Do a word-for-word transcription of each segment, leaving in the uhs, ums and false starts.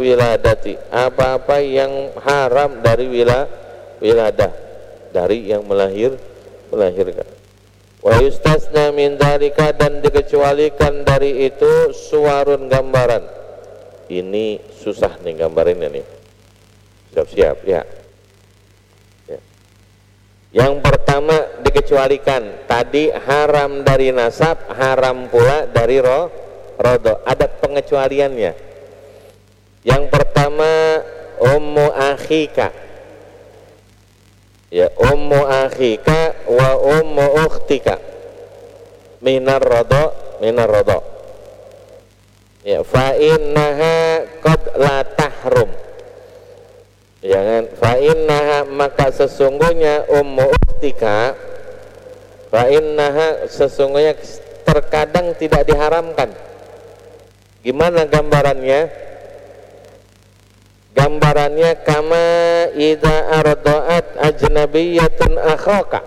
wiladati, apa-apa yang haram dari wila, wiladah, dari yang melahir melahirkan. Wa yustasna min dzalika, dan dikecualikan dari itu suwarun, gambaran. Ini susah nih gambarinnya nih. Siap-siap ya. Ya. Yang pertama dikecualikan, tadi haram dari nasab, haram pula dari roh, rodo. Ada pengecualiannya. Yang pertama ummu akhika. Ya, ummu akhika wa ummu ukhtika minar rodo, minar rodo. Ya, fa innaha qad la tahrum. Ya kan, fa innaha, maka sesungguhnya ummu ukhtika, fa innaha, sesungguhnya terkadang tidak diharamkan. Gimana gambarannya? Gambarannya kama idza arda'at ajnabiyyatun akhaka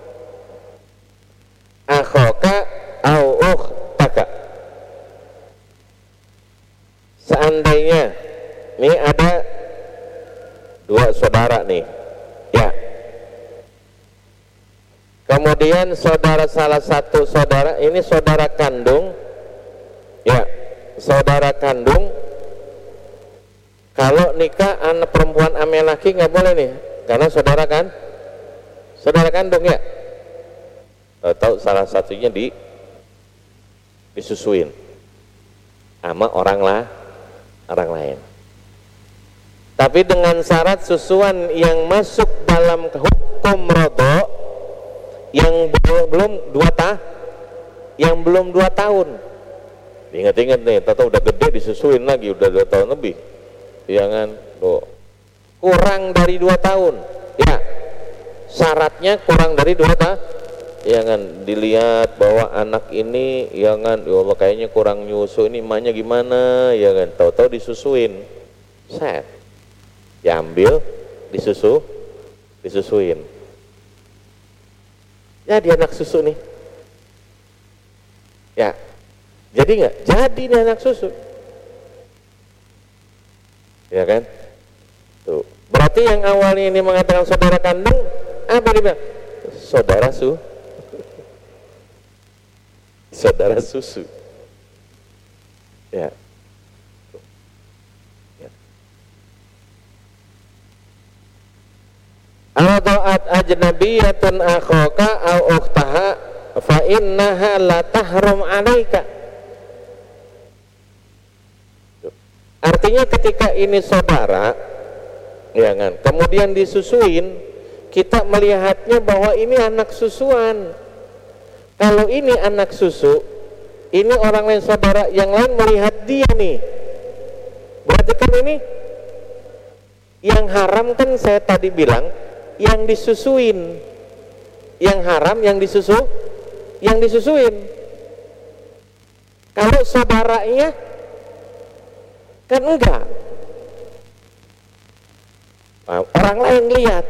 akhaka au ukhtaka. Seandainya ini ada dua saudara nih ya, kemudian saudara, salah satu saudara ini saudara kandung ya, saudara kandung. Kalau nikah anak perempuan ame laki nggak boleh nih, karena saudara kan, saudara kandung ya. Tahu salah satunya di disusuin sama orang lah, orang lain. Tapi dengan syarat susuan yang masuk dalam hukum rodo, yang belum dua tahun, yang belum dua tahun. Ingat-ingat nih, tahu udah gede disusuin lagi, udah dua tahun lebih. Jangan do kurang dari dua tahun ya, syaratnya kurang dari dua tahun. Jangan dilihat bahwa anak ini jangan, ya Allah kayaknya kurang nyusu, ini emaknya gimana, ya kan, tahu-tahu disusuin, set diambil, disusu, disusuin, jadi anak susu nih ya. Jadi nggak jadi nih anak susu ya kan. Tuh. Berarti yang awalnya ini mengatakan saudara kandung, apa dia bilang? Saudara su saudara susu ya. Tuh. Ya. Arda'at ajnabiyatun akhaka au ukhtaha fa innaha la tahrum alaika. Artinya ketika ini saudara, ya kan, kemudian disusuin, kita melihatnya bahwa ini anak susuan. Kalau ini anak susu, ini orang lain saudara yang lain melihat dia nih, berarti kan ini yang haram kan saya tadi bilang, yang disusuin, yang haram yang disusu, yang disusuin. Kalau saudaranya kan enggak, orang lain lihat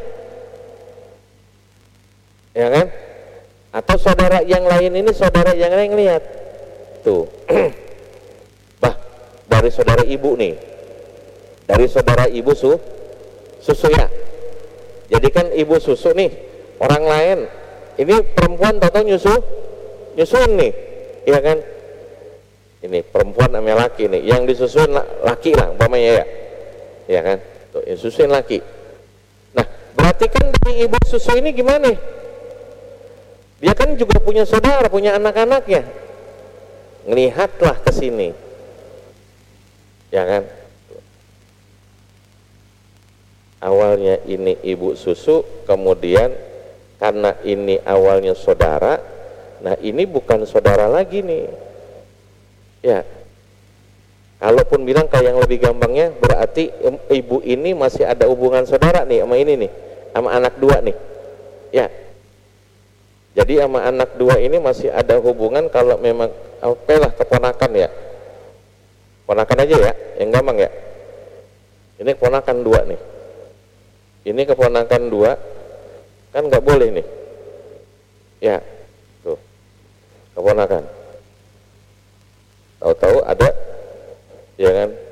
ya kan, atau saudara yang lain ini saudara yang lain lihat tuh. Bah, dari saudara ibu nih, dari saudara ibu su susu ya, jadi kan ibu susu nih, orang lain ini perempuan tahu nyusu nyusuin nih ya kan, ini perempuan sama laki nih, yang disusuin laki lah umpamanya ya, ya kan, tuh yang susuin laki. Nah berarti kan dari ibu susu ini gimana? Dia kan juga punya saudara, punya anak-anaknya, ngelihatlah ke sini, ya kan. Awalnya ini ibu susu, kemudian karena ini awalnya saudara, nah ini bukan saudara lagi nih. Ya, kalaupun bilang kayak yang lebih gampangnya, berarti ibu ini masih ada hubungan saudara nih sama ini nih, sama anak dua nih. Ya, jadi sama anak dua ini masih ada hubungan. Kalau memang oke okay lah, keponakan ya, ponakan aja ya, yang gampang ya. Ini keponakan dua nih, ini keponakan dua, kan nggak boleh nih. Ya, tuh keponakan. Tahu-tahu ada, ya kan,